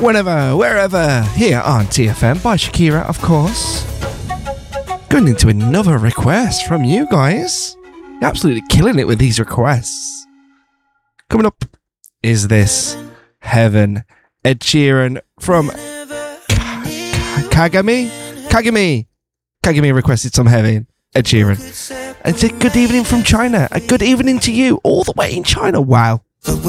whenever, wherever, here on TFM by Shakira, of course. Going into another request from you guys. You're absolutely killing it with these requests. Coming up is this Heaven, Ed Sheeran from Kagami requested some Heaven, Ed Sheeran. And said good evening from China. A good evening to you all the way in China. Wow.